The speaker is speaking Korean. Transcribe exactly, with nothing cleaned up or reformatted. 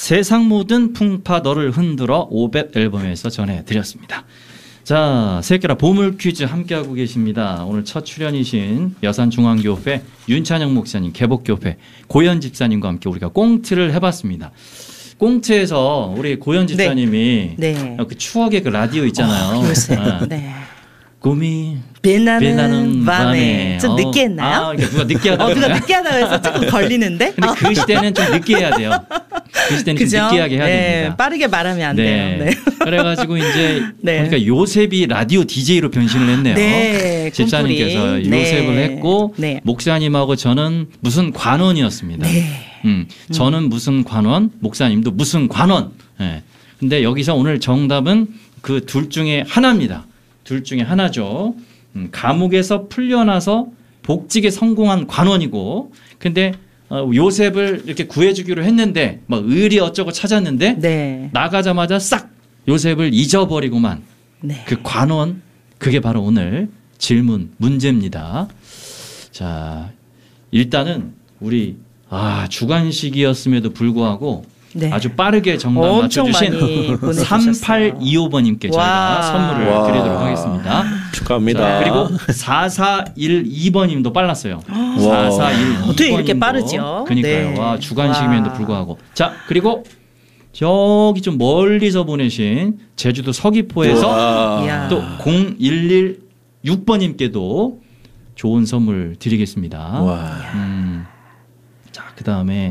세상 모든 풍파 너를 흔들어 오백 앨범에서 전해드렸습니다. 자, 새끼라 보물 퀴즈 함께하고 계십니다. 오늘 첫 출연이신 여산중앙교회 윤찬영 목사님, 개복교회 고현 집사님과 함께 우리가 꽁트를 해봤습니다. 꽁트에서 우리 고현 집사님이 네. 네. 그 추억의 그 라디오 있잖아요. 어, 요새. 아. 네. 꿈이 빛나는, 빛나는 밤에. 밤에. 좀 어. 늦게 했나요? 아, 누가 늦게 하다 어, 누가 늦게 하다고 해서 조금 걸리는데? 근데 그 시대는 좀 늦게 해야 돼요. 그 시대는 그죠? 좀 느끼하게 해야 네, 됩니다. 빠르게 말하면 안 네. 돼요. 네. 그래가지고 이제 네. 그러니까 요셉이 라디오 디제이로 변신을 했네요. 네, 집사님께서 꿈풀이. 요셉을 네. 했고 네. 목사님하고 저는 무슨 관원이었습니다. 네. 음, 저는 무슨 관원, 목사님도 무슨 관원. 네. 근데 여기서 오늘 정답은 그 둘 중에 하나입니다. 둘 중에 하나죠. 음, 감옥에서 풀려나서 복직에 성공한 관원이고, 근데 어, 요셉을 이렇게 구해주기로 했는데 막 의리 어쩌고 찾았는데 네. 나가자마자 싹 요셉을 잊어버리고만 네. 그 관원, 그게 바로 오늘 질문 문제입니다. 자, 일단은 우리 아, 주관식이었음에도 불구하고 네. 아주 빠르게 정답 엄청 맞춰주신 많이 보내주셨어요. 삼팔이오 번님께 저희가 와. 선물을 와. 드리도록 하겠습니다. 축하합니다. 자, 그리고 사사일이 번님도 빨랐어요. 와. 사사일이 어떻게 이렇게 번님도. 빠르죠? 그러니까요. 네. 와, 주간식임에도 와. 불구하고. 자, 그리고 저기 좀 멀리서 보내신 제주도 서귀포에서 와. 이야. 또 공일일육 번님께도 좋은 선물 드리겠습니다. 와. 음, 자, 그 다음에